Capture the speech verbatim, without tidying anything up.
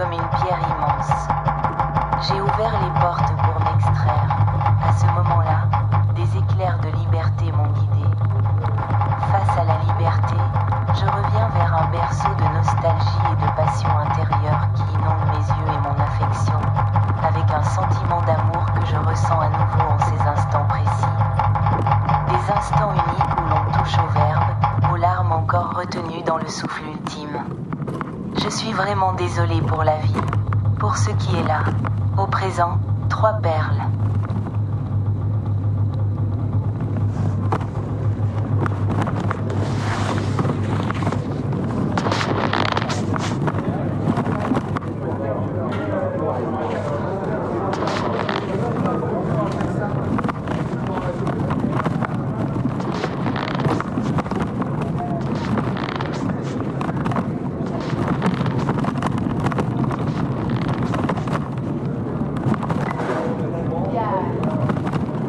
comme une pierre immense. J'ai ouvert les portes pour m'extraire. À ce moment-là, des éclairs de liberté m'ont guidé. Face à la liberté, je reviens vers un berceau de nostalgie et de passion intérieure qui inonde mes yeux et mon affection, avec un sentiment d'amour que je ressens à nouveau en ces instants précis. Des instants uniques où l'on touche au verbe, aux larmes encore retenues dans le souffle ultime. Je suis vraiment désolée pour la vie, pour ce qui est là. Au présent, trois perles.